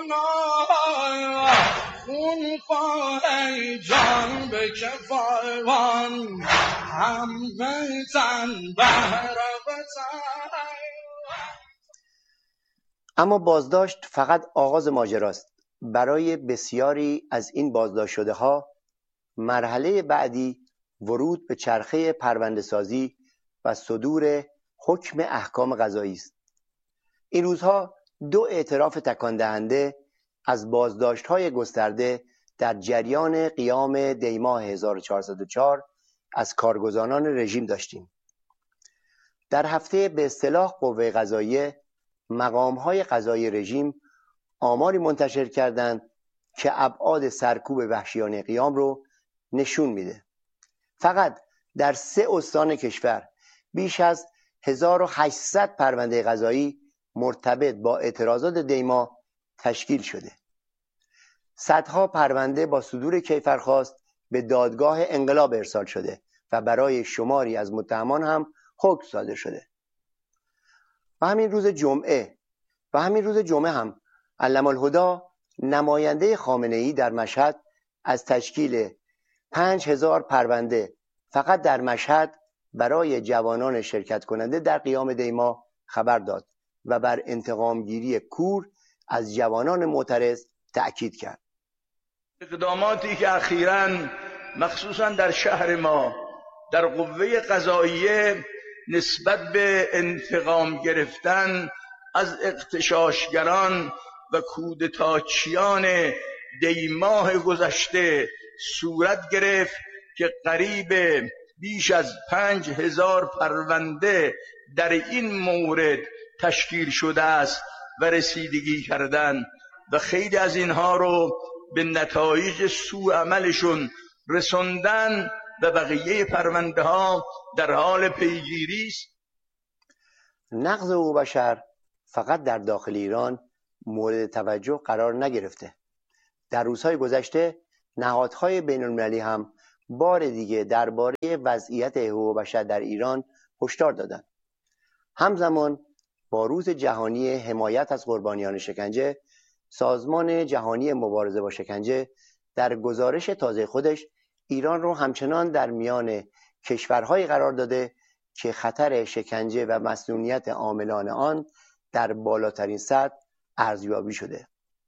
خون خواهی جان به کفایوان هم بزن بهر وطن. اما بازداشت فقط آغاز ماجراست. برای بسیاری از این بازداشت شده ها مرحله بعدی ورود به چرخه پرونده سازی و صدور حکم احکام قضایی است. این روزها دو اعتراف تکان دهنده از بازداشت‌های گسترده در جریان قیام دی‌ماه 1404 از کارگزاران رژیم داشتیم. در هفته به اصطلاح قوه قضاییه، مقام‌های قضایی رژیم آماری منتشر کردند که ابعاد سرکوب وحشیانه قیام رو نشون میده. فقط در 3 استان کشور بیش از 1800 پرونده قضایی مرتبط با اعتراضات دی‌ماه تشکیل شده. صدها پرونده با صدور کیفرخواست به دادگاه انقلاب ارسال شده و برای شماری از متهمان هم حکم صادر شده. و همین روز جمعه هم علم الهدی نماینده خامنه‌ای در مشهد از تشکیل 5000 پرونده فقط در مشهد برای جوانان شرکت کننده در قیام دی‌ماه خبر داد و بر انتقامگیری کور از جوانان معترض تأکید کرد. اقداماتی که اخیراً مخصوصاً در شهر ما در قوه قضاییه نسبت به انتقام گرفتن از اغتشاشگران و کودتاچیان دی‌ماه گذشته صورت گرفت که قریب بیش از 5000 پرونده در این مورد تشکیل شده است و رسیدگی کردن و خیلی از اینها رو به نتایج سوء عملشون رسوندن و بقیه پرونده ها در حال پیگیری است. نقض حقوق بشر فقط در داخل ایران مورد توجه قرار نگرفته. در روزهای گذشته نهادهای بین‌المللی هم بار دیگه درباره وضعیت حقوق بشر در ایران هشدار دادند. همزمان با روز جهانی حمایت از قربانیان شکنجه، سازمان جهانی مبارزه با شکنجه در گزارش تازه خودش ایران رو همچنان در میان کشورهایی قرار داده که خطر شکنجه و مسئولیت عاملان آن در بالاترین سطح ارزیابی شده.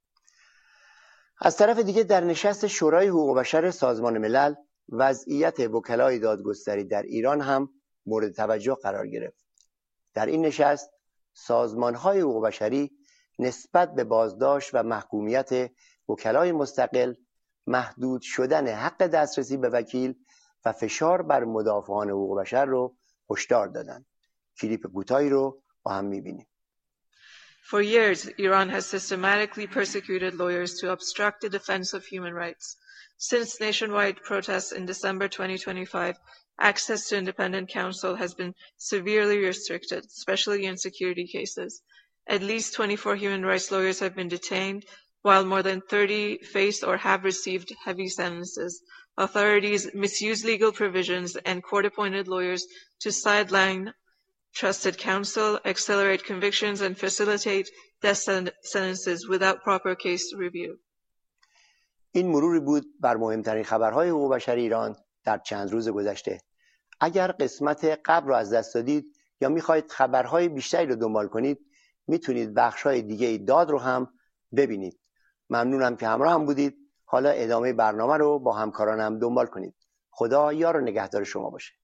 از طرف دیگه در نشست شورای حقوق بشر سازمان ملل وضعیت وکلای دادگستری در ایران هم مورد توجه قرار گرفت. در این نشست سازمان‌های حقوق بشری نسبت به بازداشت و محکومیت وکلای مستقل، محدود شدن حق دسترسی به وکیل و فشار بر مدافعان حقوق بشر رو هشدار دادند. کلیپ کوتاهی رو با هم می‌بینیم. For years, Iran has systematically persecuted lawyers to obstruct the defense of human rights. Since nationwide protests in December 2025, access to independent counsel has been severely restricted, especially in security cases. At least 24 human rights lawyers have been detained, while more than 30 face or have received heavy sentences. Authorities misuse legal provisions and court-appointed lawyers to sideline trusted counsel, accelerate convictions, and facilitate death sentences without proper case review. این مروری بود بر مهمترین خبرهای حقوق بشر ایران در چند روز گذشته. اگر قسمت قبل رو از دست دادید یا میخواید خبرهای بیشتری رو دنبال کنید، میتونید بخشهای دیگه داد رو هم ببینید. ممنونم که همراه هم بودید. حالا ادامه برنامه رو با همکارانم دنبال کنید. خدا یار و نگهدار شما باشه.